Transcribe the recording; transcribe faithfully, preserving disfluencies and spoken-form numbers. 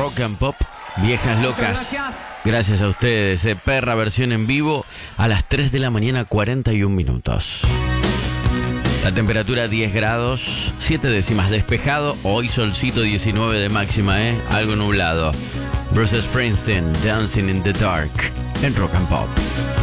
Rock and Pop, Viejas Locas. Gracias a ustedes, eh, perra versión en vivo a las tres de la mañana, cuarenta y un minutos. La temperatura diez grados, siete décimas despejado. Hoy solcito, diecinueve de máxima, ¿eh? Algo nublado. Bruce Springsteen, Dancing in the Dark, en Rock and Pop.